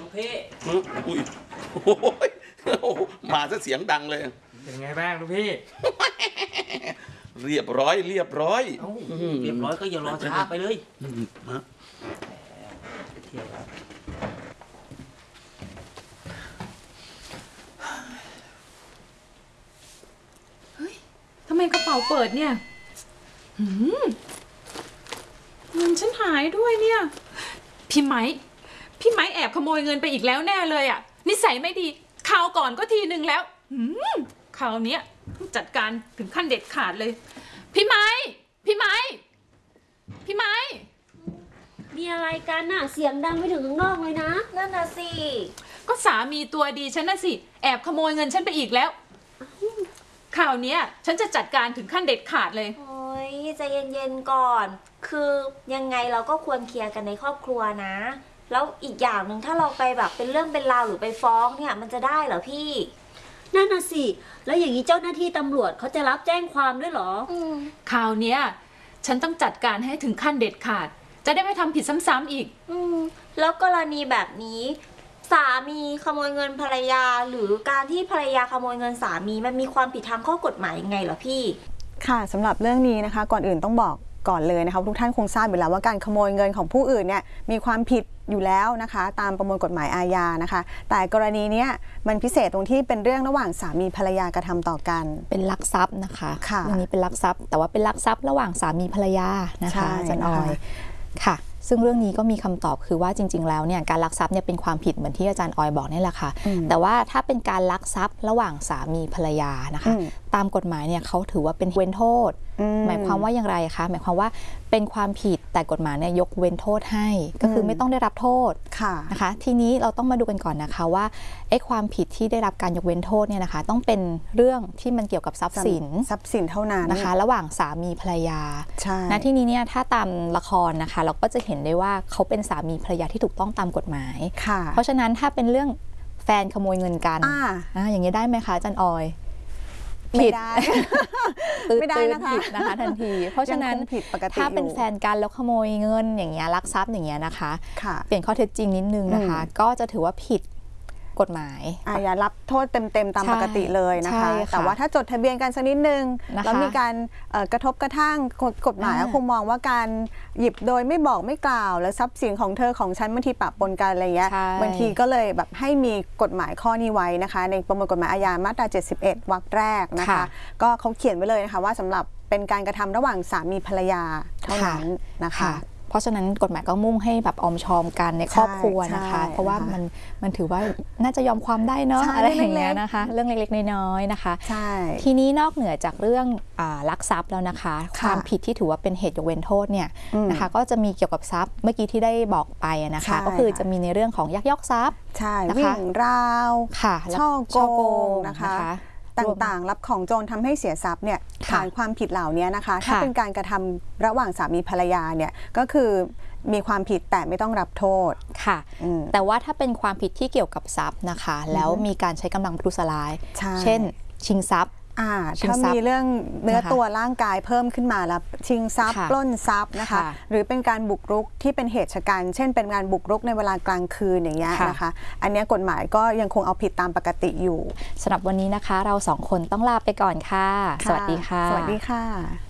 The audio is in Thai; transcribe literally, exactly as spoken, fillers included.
งพี่อุ้ยโอ้ยมาซะเสียงดังเลยเป็นไงบ้างลูกพี่เรียบร้อยเรียบร้อยเรียบร้อยก็อย่ารอช้าไปเลยมาเฮ้ยทำไมกระเป๋าเปิดเนี่ยเงินฉันหายด้วยเนี่ยพี่ไม้พี่ไม้แอบขโมยเงินไปอีกแล้วแน่เลยอ่ะนิสัยไม่ดีคราวก่อนก็ทีนึงแล้วคราวนี้จัดการถึงขั้นเด็ดขาดเลยพี่ไม้พี่ไม้พี่ไม้มีอะไรกันน่ะเสียงดังไปถึงข้างนอกเลยนะนั่นน่ะสิก็สามีตัวดีฉันน่ะสิแอบขโมยเงินฉันไปอีกแล้วคราวนี้ฉันจะจัดการถึงขั้นเด็ดขาดเลยโอ้ยใจเย็นๆก่อนคือยังไงเราก็ควรเคลียร์กันในครอบครัวนะแล้วอีกอย่างหนึ่งถ้าเราไปแบบเป็นเรื่องเป็นราวหรือไปฟ้องเนี่ยมันจะได้เหรอพี่นั่นน่ะสิแล้วอย่างนี้เจ้าหน้าที่ตำรวจเขาจะรับแจ้งความด้วยเหรอคราวนี้ฉันต้องจัดการให้ถึงขั้นเด็ดขาดจะได้ไม่ทำผิดซ้ำๆอีกอืมแล้วกรณีแบบนี้สามีขโมยเงินภรรยาหรือการที่ภรรยาขโมยเงินสามีมันมีความผิดทางข้อกฎหมายยังไงเหรอพี่ค่ะสำหรับเรื่องนี้นะคะก่อนอื่นต้องบอกก่อนเลยนะคะทุกท่านคงทราบอยู่แล้วว่าการขโมยเงินของผู้อื่นเนี่ยมีความผิดอยู่แล้วนะคะตามประมวลกฎหมายอาญานะคะแต่กรณีนี้มันพิเศษตรงที่เป็นเรื่องระหว่างสามีภรรยากระทำต่อกันเป็นลักทรัพย์นะคะเรื่องนี้เป็นลักทรัพย์แต่ว่าเป็นลักทรัพย์ระหว่างสามีภรรยานะคะอาจารย์ออยค่ะซึ่งเรื่องนี้ก็มีคำตอบคือว่าจริงๆแล้วเนี่ยการลักทรัพย์เนี่ยเป็นความผิดเหมือนที่อาจารย์ออยบอกนี่แหละค่ะแต่ว่าถ้าเป็นการลักทรัพย์ระหว่างสามีภรรยานะคะตามกฎหมายเนี่ยเขาถือว่าเป็นเว้นโทษหมายความว่าอย่างไรคะหมายความว่าเป็นความผิดแต่กฎหมายเนี่ยยกเว้นโทษให้ก็คือไม่ต้องได้รับโทษนะคะทีนี้เราต้องมาดูกันก่อนนะคะว่าไอ้ความผิดที่ได้รับการยกเว้นโทษเนี่ยนะคะต้องเป็นเรื่องที่มันเกี่ยวกับทรัพย์สินทรัพย์สินเท่านั้นนะคะระหว่างสามีภรรยานะที่นี้เนี่ยถ้าตามละครนะคะเราก็จะเห็นได้ว่าเขาเป็นสามีภรรยาที่ถูกต้องตามกฎหมายเพราะฉะนั้นถ้าเป็นเรื่องแฟนขโมยเงินกันอ่าอย่างนี้ได้ไหมคะอาจารย์ออยไม่ได้ไม่ได้นะคะนะคะทันทีเพราะฉะนั้นถ้าเป็นแฟนกันแล้วขโมยเงินอย่างเงี้ยลักทรัพย์อย่างเงี้ยนะคะเปลี่ยนข้อเท็จจริงนิดนึงนะคะก็จะถือว่าผิดกฎหมายอาญารับโทษเต็มๆตามปกติเลยนะคะแต่ว่าถ้าจดทะเบียนกันสักนิดนึงแล้วมีการกระทบกระทั่งกฎหมายคงมองว่าการหยิบโดยไม่บอกไม่กล่าวแล้วทรัพย์สินของเธอของฉันบางทีปะปนกันอะไรเงี้ยบางทีก็เลยแบบให้มีกฎหมายข้อนี้ไว้นะคะในประมวลกฎหมายอาญามาตราเจ็ดสิบเอ็ดวรรคแรกนะคะก็เขาเขียนไว้เลยนะคะว่าสำหรับเป็นการกระทำระหว่างสามีภรรยาเท่านั้นนะคะเพราะฉะนั้นกฎหมายก็มุ่งให้แบบออมชอมกันในครอบครัวนะคะเพราะว่ามันมันถือว่าน่าจะยอมความได้เนาะอะไรอย่างเงี้ยนะคะเรื่องเล็กๆน้อยๆนะคะทีนี้นอกเหนือจากเรื่องลักทรัพย์แล้วนะคะความผิดที่ถือว่าเป็นเหตุยกเว้นโทษเนี่ยนะคะก็จะมีเกี่ยวกับทรัพย์เมื่อกี้ที่ได้บอกไปนะคะก็คือจะมีในเรื่องของยักยอกทรัพย์วิ่งราวช่อโกงนะคะต่างๆรับของโจรทำให้เสียทรัพย์เนี่ยฐานความผิดเหล่านี้นะคะถ้าเป็นการกระทำระหว่างสามีภรรยาเนี่ยก็คือมีความผิดแต่ไม่ต้องรับโทษค่ะแต่ว่าถ้าเป็นความผิดที่เกี่ยวกับทรัพย์นะคะแล้วมีการใช้กำลังประทุษร้ายเช่นชิงทรัพย์ถ้ามีเรื่องเนื้อตัวร่างกายเพิ่มขึ้นมาแล้วชิงทรัพย์ปล้นทรัพย์นะคะหรือเป็นการบุกรุกที่เป็นเหตุชะกันเช่นเป็นการบุกรุกในเวลากลางคืนอย่างเงี้ยนะคะอันนี้กฎหมายก็ยังคงเอาผิดตามปกติอยู่สำหรับวันนี้นะคะเราสองคนต้องลาไปก่อนค่ะสวัสดีค่ะสวัสดีค่ะ